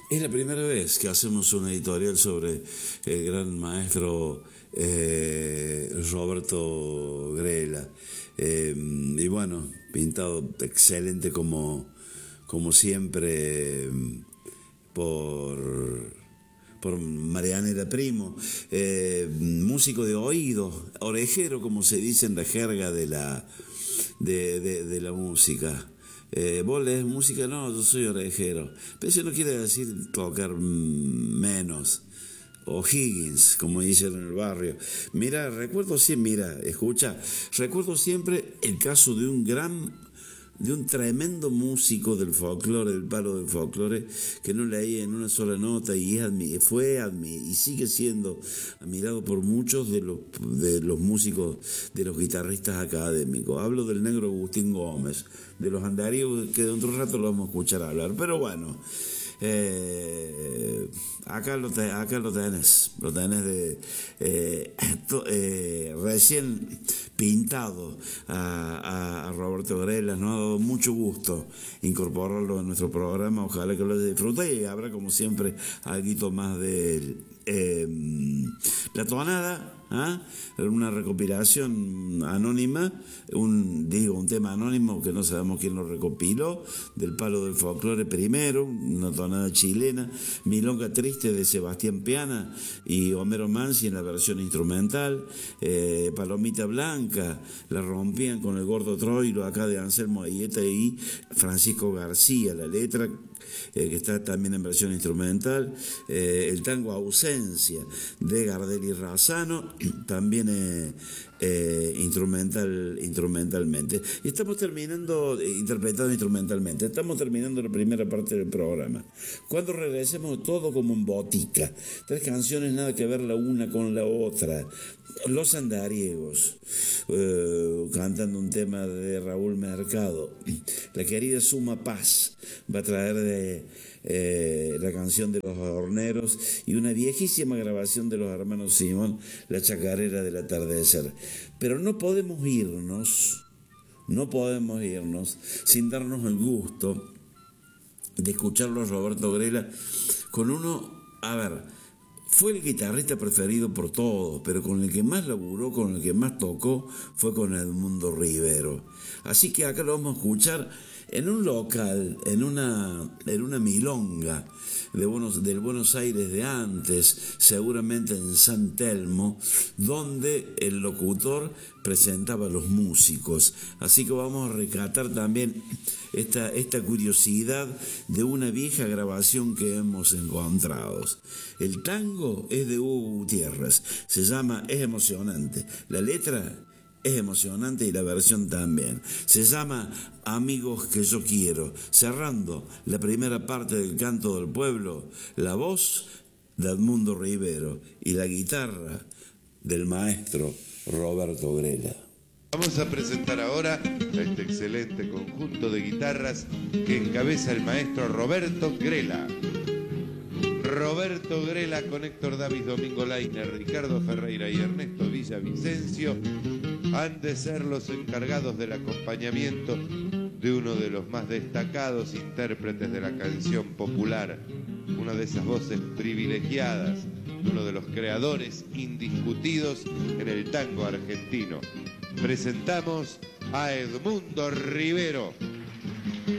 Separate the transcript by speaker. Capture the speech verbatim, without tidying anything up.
Speaker 1: Es la primera vez que hacemos una editorial sobre el gran maestro eh, Roberto Grela. Eh, y bueno, pintado excelente como, como siempre por, por Marianela Primo, eh, músico de oído, orejero como se dice en la jerga de la, de, de, de la música. Eh, ¿Vos lees música? No, yo soy orejero. Pero eso no quiere decir tocar menos. O Higgins, como dicen en el barrio. Mira, recuerdo siempre, mira, escucha, recuerdo siempre el caso de un gran, de un tremendo músico del folclore, del palo del folclore, que no leía en una sola nota y es admi- fue admi- y sigue siendo admirado por muchos de los, de los músicos, de los guitarristas académicos. Hablo del negro Agustín Gómez, de los andariegos, que dentro de un rato lo vamos a escuchar hablar. Pero bueno, eh, acá, lo te, acá lo tenés, lo tenés de, eh, to, eh, recién pintado a, a, a Roberto Grela. Nos ha dado mucho gusto incorporarlo en nuestro programa. Ojalá que lo disfrute y habrá, como siempre, algo más de eh, la tonada. ¿Ah? Una recopilación anónima, un digo un tema anónimo que no sabemos quién lo recopiló, del palo del folclore primero, una tonada chilena, Milonga Triste de Sebastián Piana y Homero Mansi en la versión instrumental, eh, Palomita Blanca, la rompían con el Gordo Troilo acá de Anselmo Ayeta y Francisco García, la letra Eh, que está también en versión instrumental, eh, el tango Ausencia de Gardel y Razzano, también eh, eh, instrumental, instrumentalmente. Y estamos terminando, eh, interpretado instrumentalmente, estamos terminando la primera parte del programa. Cuando regresemos, todo como en botica, tres canciones nada que ver la una con la otra. Los Andariegos, eh, cantando un tema de Raúl Mercado. La querida Suma Paz va a traer de, eh, la canción de Los Horneros y una viejísima grabación de los hermanos Simón, La Chacarera del Atardecer. Pero no podemos irnos, no podemos irnos sin darnos el gusto de escucharlo a Roberto Grela con uno, a ver, fue el guitarrista preferido por todos, pero con el que más laburó, con el que más tocó, fue con Edmundo Rivero. Así que acá lo vamos a escuchar en un local, en una, en una milonga de Buenos, del Buenos Aires de antes, seguramente en San Telmo, donde el locutor presentaba a los músicos. Así que vamos a rescatar también esta, esta curiosidad de una vieja grabación que hemos encontrado. El tango es de Hugo Gutiérrez, se llama Es Emocionante. La letra es emocionante y la versión también. Se llama Amigos que yo quiero. Cerrando la primera parte del Canto del Pueblo, la voz de Edmundo Rivero y la guitarra del maestro Roberto Grela.
Speaker 2: Vamos a presentar ahora a este excelente conjunto de guitarras que encabeza el maestro Roberto Grela. Roberto Grela con Héctor Davis, Domingo Lainer, Ricardo Ferreira y Ernesto Villavicencio han de ser los encargados del acompañamiento de uno de los más destacados intérpretes de la canción popular, una de esas voces privilegiadas, uno de los creadores indiscutidos en el tango argentino. Presentamos a Edmundo Rivero.